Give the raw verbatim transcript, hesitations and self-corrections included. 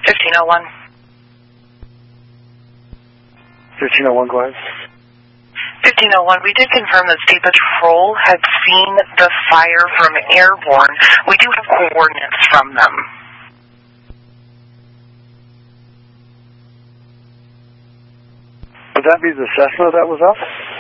fifteen oh one. fifteen oh one, go ahead. fifteen oh one, we did confirm that State Patrol had seen the fire from airborne. We do have coordinates from them. Would that be the Cessna that was up?